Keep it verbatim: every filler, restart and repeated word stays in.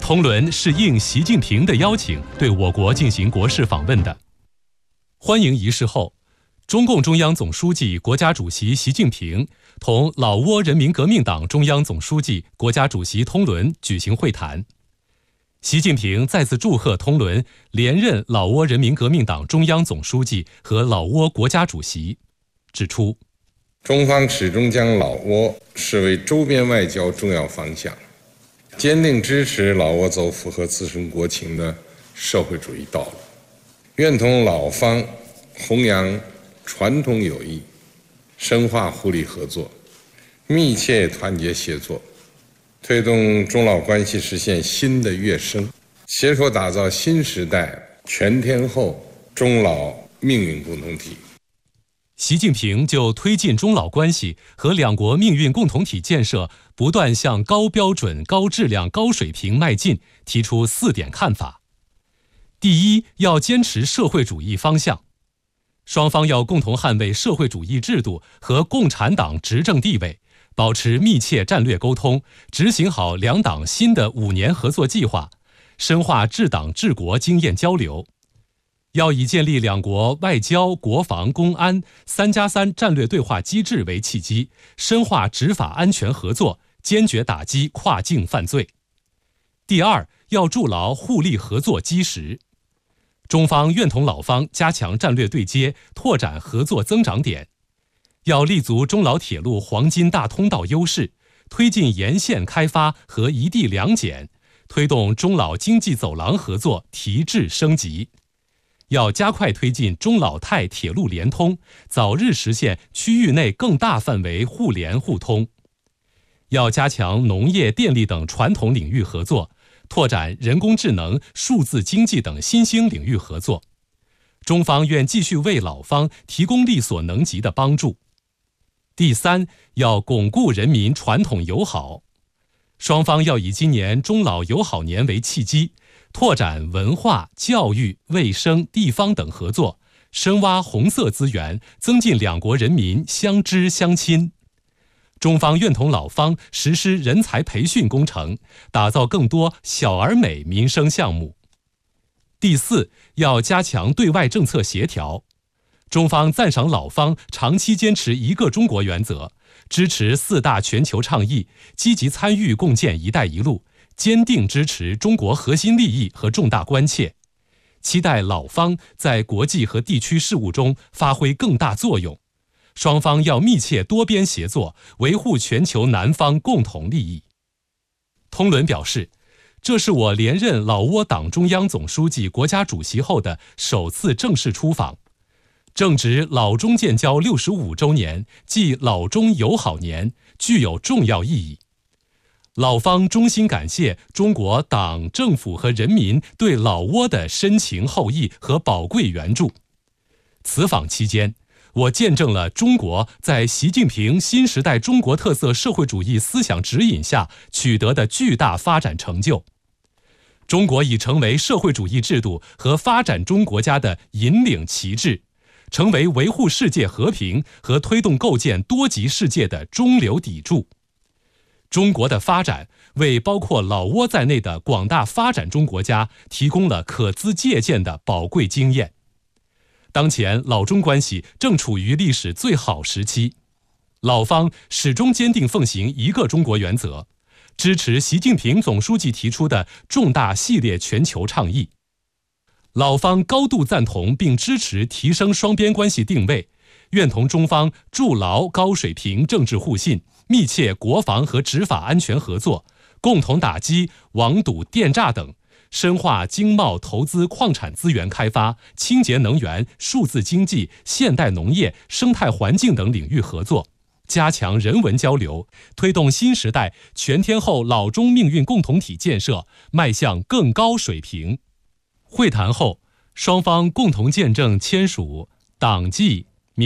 通伦是应习近平的邀请对我国进行国事访问的。欢迎仪式后，中共中央总书记、国家主席习近平同老挝人民革命党中央总书记、国家主席通伦举行会谈。习近平再次祝贺通伦连任老挝人民革命党中央总书记和老挝国家主席，指出， 中方始终将老挝视为周边外交重要方向，坚定支持老挝走符合自身国情的社会主义道路，愿同老方弘扬传统友谊，深化互利合作，密切团结协作，推动中老关系实现新的跃升，携手打造新时代全天候中老命运共同体。 习近平就推进中老关系和两国命运共同体建设不断向高标准、高质量、高水平迈进提出四点看法。第一，要坚持社会主义方向，双方要共同捍卫社会主义制度和共产党执政地位，保持密切战略沟通，执行好两党新的五年合作计划，深化治党治国经验交流。要以建立两国外交、国防、公安三加三战略对话机制为契机，深化执法安全合作，坚决打击跨境犯罪。第二，要筑牢互利合作基石。中方愿同老方加强战略对接，拓展合作增长点。要立足中老铁路黄金大通道优势，推进沿线开发和一地两检，推动中老经济走廊合作提质升级。要加快推进中老泰铁路联通，早日实现区域内更大范围互联互通。要加强农业、电力等传统领域合作，拓展人工智能、数字经济等新兴领域合作。中方愿继续为老方提供力所能及的帮助。第三，要巩固人民传统友好。双方要以今年中老友好年为契机，拓展文化、教育、卫生、地方等合作，深挖红色资源，增进两国人民相知相亲。中方愿同老方实施人才培训工程，打造更多小而美民生项目。第四，要加强对外政策协调。中方赞赏老方长期坚持一个中国原则，支持四大全球倡议，积极参与共建“一带一路”，坚定支持中国核心利益和重大关切，期待老方在国际和地区事务中发挥更大作用。双方要密切多边协作，维护全球南方共同利益。通伦表示，这是我连任老挝党中央总书记、国家主席后的首次正式出访，正值老中建交六十五周年，即老中友好年，具有重要意义。老方衷心感谢中国党、政府和人民对老挝的深情厚谊和宝贵援助。此访期间，我见证了中国在习近平新时代中国特色社会主义思想指引下取得的巨大发展成就。中国已成为社会主义制度和发展中国家的引领旗帜，成为维护世界和平和推动构建多极世界的中流砥柱。中国的发展为包括老挝在内的广大发展中国家提供了可资借鉴的宝贵经验。当前老中关系正处于历史最好时期，老方始终坚定奉行一个中国原则，支持习近平总书记提出的重大系列全球倡议。老方高度赞同并支持提升双边关系定位，愿同中方筑牢高水平政治互信，密切国防和执法安全合作，共同打击网赌、电诈等，深化经贸投资、矿产资源开发、清洁能源、数字经济、现代农业、生态环境等领域合作，加强人文交流，推动新时代全天候老中命运共同体建设迈向更高水平。会谈后，双方共同见证签署党纪